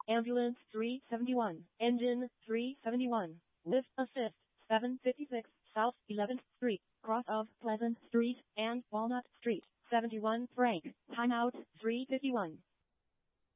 Ambulance 371. Engine 371. Lift assist 756 South 11th Street, cross of Pleasant Street and Walnut Street. 71 Frank. Timeout 351.